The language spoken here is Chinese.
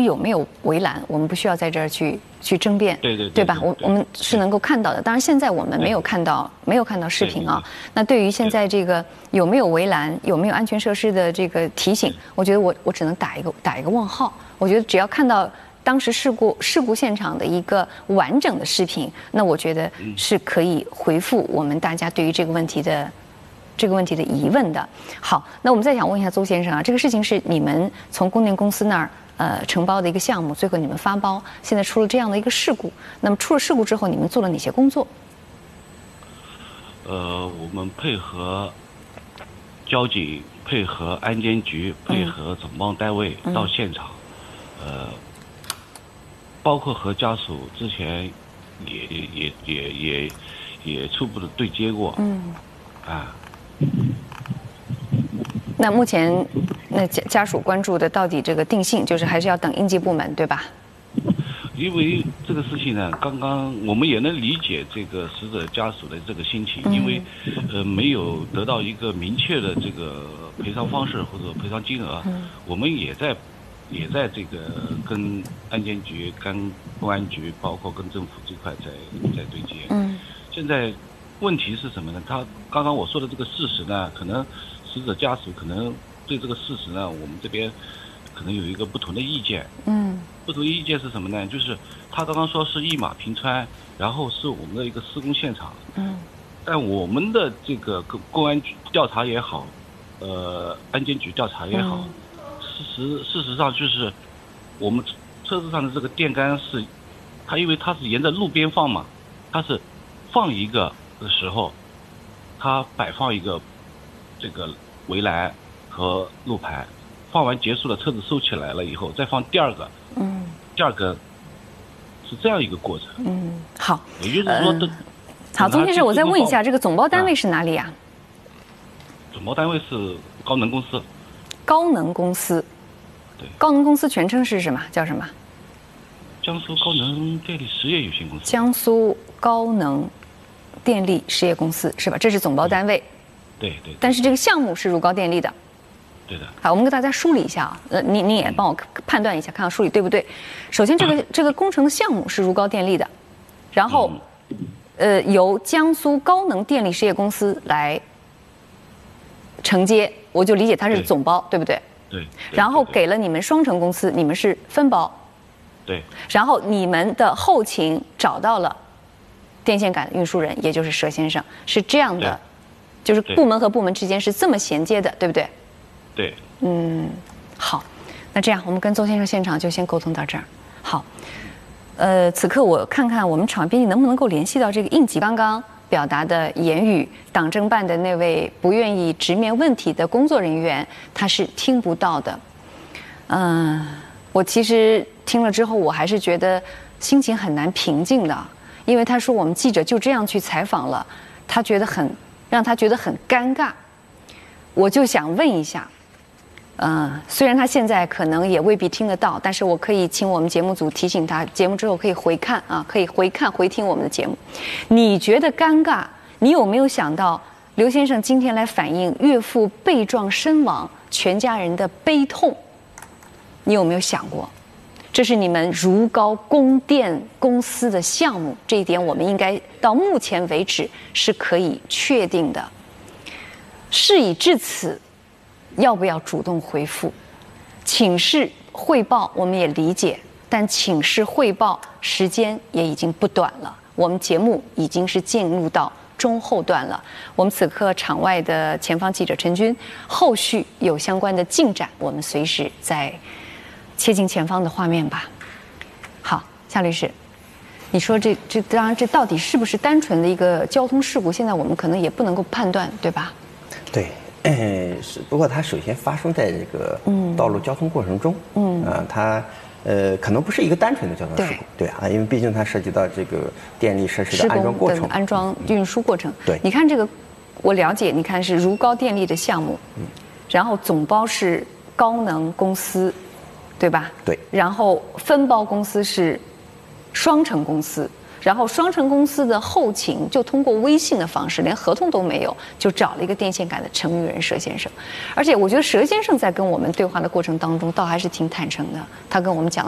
有没有围栏，我们不需要在这儿去争辩，对吧？我们是能够看到的。当然，现在我们没有看到视频啊。那对于现在这个有没有围栏、有没有安全设施的这个提醒，我觉得我只能打一个问号。我觉得只要看到当时事故现场的一个完整的视频，那我觉得是可以回复我们大家对于这个问题的疑问的。好，那我们再想问一下邹先生啊，这个事情是你们从供电公司那儿承包的一个项目，最后你们发包，现在出了这样的一个事故，那么出了事故之后，你们做了哪些工作？ 我们配合交警、配合安监局、配合总包单位到现场，包括和家属之前也初步的对接过， 那目前，那家属关注的到底这个定性，就是还是要等应急部门，对吧？ 因为这个事情呢，刚刚我们也能理解这个死者家属的这个心情，因为没有得到一个明确的这个赔偿方式或者赔偿金额，我们也在这个跟安监局、跟公安局，包括跟政府这块在对接。现在问题是什么呢？他刚刚我说的这个事实呢，可能死者家属可能对这个事实呢，我们这边可能有一个不同的意见。不同的意见是什么呢？就是他刚刚说是一马平川，然后是我们的一个施工现场。但我们的这个公安局调查也好，安监局调查也好，事实上就是我们车子上的这个电杆是，它因为它是沿着路边放嘛，它是放一个的时候，它摆放一个这个围栏和路牌，放完结束了，车子收起来了以后，再放第二个，第二个是这样一个过程。 好， 也就是说好，邹先生，我再问一下，这个总包单位是哪里呀？ 总包单位是高能公司。 高能公司。 对。 高能公司全称是什么？叫什么？ 江苏高能电力实业有限公司。 江苏高能电力实业公司是吧？这是总包单位。 对。 但是这个项目是如高电力的。 对的。 好，我们给大家梳理一下啊，你也帮我判断一下，看看梳理对不对。首先，这个工程的项目是如高电力的，然后由江苏高能电力实业公司来承接，我就理解它是总包，对不对？ 对。 然后给了你们双城公司，你们是分包。 对。 然后你们的后勤找到了电线杆的运输人，也就是佘先生，是这样的，就是部门和部门之间是这么衔接的，对不对？ 对。 好，那这样我们跟邹先生现场就先沟通到这儿。好，此刻我看看我们场编辑能不能够联系到这个应急刚刚表达的言语，党政办的那位不愿意直面问题的工作人员，他是听不到的。我其实听了之后，我还是觉得心情很难平静的，因为他说我们记者就这样去采访了，让他觉得很尴尬。我就想问一下，虽然他现在可能也未必听得到，但是我可以请我们节目组提醒他，节目之后可以回看啊，可以回听我们的节目。你觉得尴尬？你有没有想到刘先生今天来反映岳父被撞身亡，全家人的悲痛？你有没有想过，这是你们如高供电公司的项目？这一点我们应该到目前为止是可以确定的。事已至此，要不要主动回复？请示汇报我们也理解，但请示汇报时间也已经不短了，我们节目已经是进入到中后段了。我们此刻场外的前方记者陈军，后续有相关的进展，我们随时再切进前方的画面吧。好，夏律师，你说这当然这到底是不是单纯的一个交通事故？现在我们可能也不能够判断，对吧？ 对，是。不过它首先发生在这个道路交通过程中，它可能不是一个单纯的交通事故，对啊，因为毕竟它涉及到这个电力设施的安装过程、 安装运输过程。 对， 你看这个，我了解，你看是如高电力的项目，然后总包是高能公司，对吧？ 对。 然后分包公司是双城公司。然后双城公司的后勤就通过微信的方式，连合同都没有，就找了一个电线杆的承运人佘先生。而且我觉得佘先生在跟我们对话的过程当中，倒还是挺坦诚的。他跟我们讲